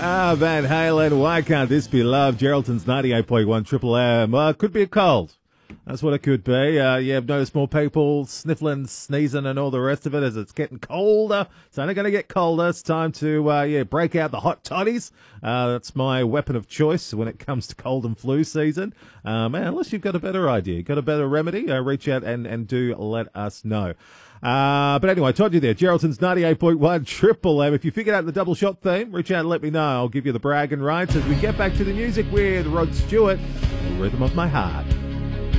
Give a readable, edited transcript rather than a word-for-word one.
Van Halen, why can't this be love? Geraldton's 98.1 Triple M. Could be a cold. That's what it could be. I've noticed more people sniffling, sneezing, and all the rest of it as it's getting colder. It's only going to get colder. It's time to, break out the hot toddies. That's my weapon of choice when it comes to cold and flu season. Unless you've got a better idea, got a better remedy, reach out and do let us know. But anyway, I told you there, Geraldton's 98.1 Triple M. If you figured out the double shot theme, reach out and let me know. I'll give you the bragging rights as we get back to the music with Rod Stewart, The Rhythm of My Heart.